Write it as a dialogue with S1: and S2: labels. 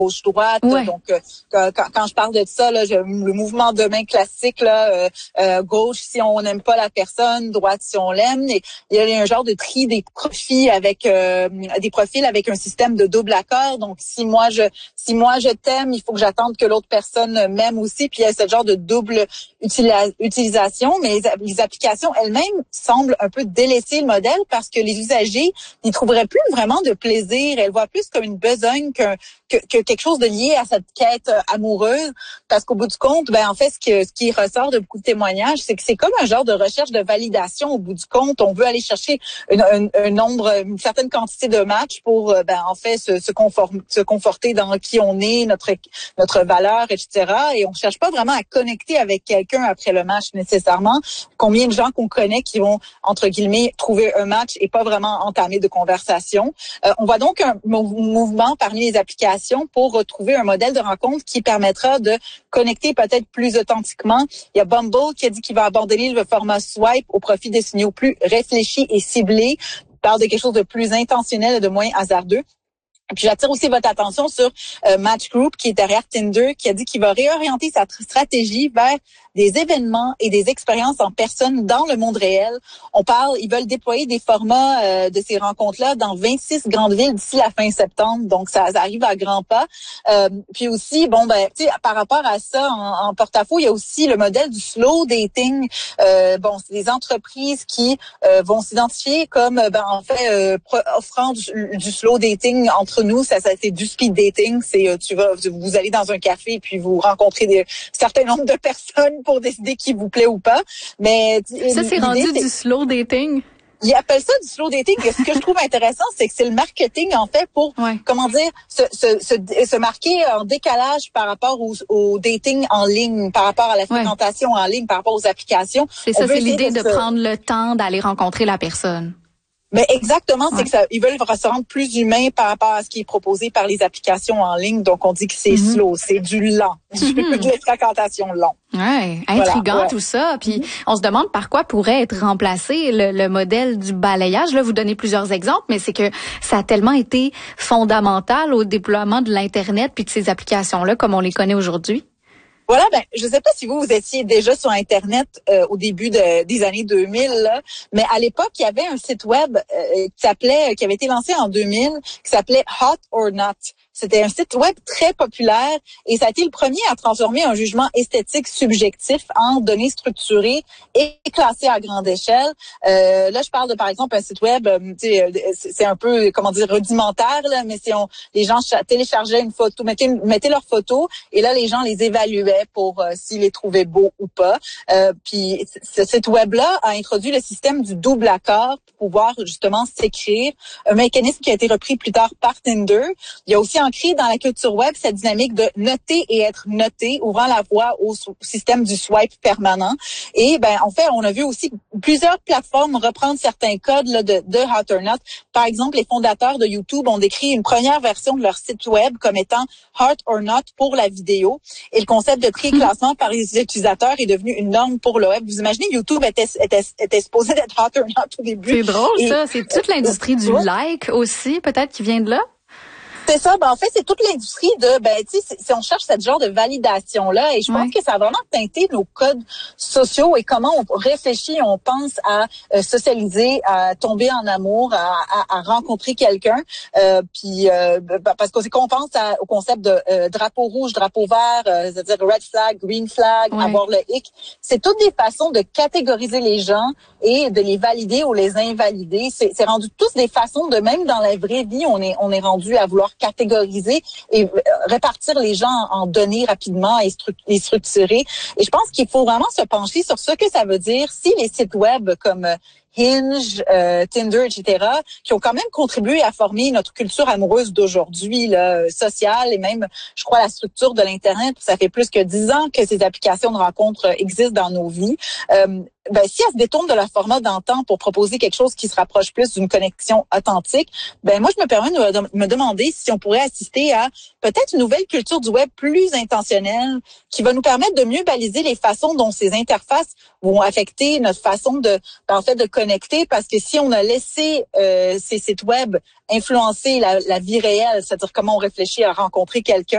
S1: gauche-droite.
S2: Ouais.
S1: Donc, quand je parle de ça, là, le mouvement de main classique, là, gauche si on n'aime pas la personne, droite si on l'aime. Et il y a un genre de tri des profils avec un système de double accord. Donc, si moi je t'aime, il faut que j'attende que l'autre personne m'aime aussi. Puis il y a ce genre de double utilisation. Mais les applications elles-mêmes semblent un peu délaisser le modèle parce que les usagers n'y trouveraient plus vraiment de plaisir. Elles voient plus comme une besogne que quelque chose de lié à cette quête amoureuse, parce qu'au bout du compte, en fait, ce qui ressort de beaucoup de témoignages, c'est que c'est comme un genre de recherche de validation. Au bout du compte, on veut aller chercher une certaine quantité de matchs pour, en fait, se conforter dans qui on est, notre valeur, etc. Et on cherche pas vraiment à connecter avec quelqu'un après le match nécessairement. Combien de gens qu'on connaît qui vont, entre guillemets, trouver un match et pas vraiment entamer de conversation. On voit donc un mouvement parmi les applications pour retrouver un modèle de rencontre qui permettra de connecter peut-être plus authentiquement. Il y a Bumble qui a dit qu'il va abandonner le format swipe au profit des signaux plus réfléchis et ciblés. Il parle de quelque chose de plus intentionnel et de moins hasardeux. Puis j'attire aussi votre attention sur Match Group, qui est derrière Tinder, qui a dit qu'il va réorienter sa stratégie vers des événements et des expériences en personne dans le monde réel. Ils veulent déployer des formats de ces rencontres-là dans 26 grandes villes d'ici la fin septembre. Donc, ça arrive à grands pas. Puis aussi, par rapport à ça, en porte-à-faux, il y a aussi le modèle du slow dating. C'est des entreprises qui vont s'identifier comme, offrant du slow dating entre nous. Ça c'est du speed dating. C'est vous allez dans un café puis vous rencontrez certains nombres de personnes pour décider qui vous plaît ou pas. Mais
S2: ça, c'est rendu du slow dating.
S1: Ils appellent ça du slow dating. Et ce que je trouve intéressant, c'est que c'est le marketing, en fait, pour, se marquer en décalage par rapport au dating en ligne, par rapport à la fréquentation en ligne, par rapport aux applications.
S2: C'est ça, c'est l'idée de prendre le temps d'aller rencontrer la personne.
S1: Mais exactement, c'est que ils veulent se rendre plus humains par rapport à ce qui est proposé par les applications en ligne. Donc, on dit que c'est slow, c'est du lent, de la fréquentation lent.
S2: Ouais, intriguant tout ça. Puis, on se demande par quoi pourrait être remplacé le modèle du balayage. Là, vous donnez plusieurs exemples, mais c'est que ça a tellement été fondamental au déploiement de l'Internet puis de ces applications-là comme on les connaît aujourd'hui.
S1: Voilà, je sais pas si vous étiez déjà sur Internet au début des années 2000, là, mais à l'époque, il y avait un site web qui avait été lancé en 2000, qui s'appelait Hot or Not. C'était un site web très populaire et ça a été le premier à transformer un jugement esthétique subjectif en données structurées et classées à grande échelle. Là, je parle de, par exemple, un site web, c'est un peu, rudimentaire, là, mais les gens téléchargeaient une photo, mettaient leur photo et là, les gens les évaluaient pour s'ils les trouvaient beaux ou pas. Puis, ce site web-là a introduit le système du double accord pour pouvoir justement s'écrire, un mécanisme qui a été repris plus tard par Tinder. Il y a aussi ancré dans la culture web cette dynamique de noter et être noté, ouvrant la voie au système du swipe permanent. Et en fait, on a vu aussi plusieurs plateformes reprendre certains codes là, de Hot or Not. Par exemple, les fondateurs de YouTube ont décrit une première version de leur site web comme étant Hot or Not pour la vidéo. Et le concept de tri et classement par les utilisateurs est devenu une norme pour le web. Vous imaginez, YouTube était supposé d'être Hot or Not au début.
S2: C'est drôle, ça. C'est toute l'industrie du like aussi, peut-être, qui vient de là.
S1: C'est ça. En fait, c'est toute l'industrie de, si on cherche cette genre de validation-là, et je pense que ça a vraiment teinté nos codes sociaux et comment on réfléchit, on pense à socialiser, à tomber en amour, à rencontrer quelqu'un. Parce qu'on pense au concept de drapeau rouge, drapeau vert, c'est-à-dire red flag, green flag, avoir le hic. C'est toutes des façons de catégoriser les gens et de les valider ou les invalider. C'est rendu tous des façons de, même dans la vraie vie, on est rendu à vouloir catégoriser et répartir les gens en données rapidement et les structurer. Et je pense qu'il faut vraiment se pencher sur ce que ça veut dire si les sites web comme Hinge, Tinder, etc., qui ont quand même contribué à former notre culture amoureuse d'aujourd'hui, là, sociale, et même, je crois, la structure de l'Internet. Ça fait plus que 10 ans que ces applications de rencontres existent dans nos vies. Si elles se détournent de leur format d'antan pour proposer quelque chose qui se rapproche plus d'une connexion authentique, moi, je me permets de me demander si on pourrait assister à peut-être une nouvelle culture du web plus intentionnelle qui va nous permettre de mieux baliser les façons dont ces interfaces vont affecter notre façon de connecter, parce que si on a laissé ces sites web influencer la vie réelle, c'est-à-dire comment on réfléchit à rencontrer quelqu'un,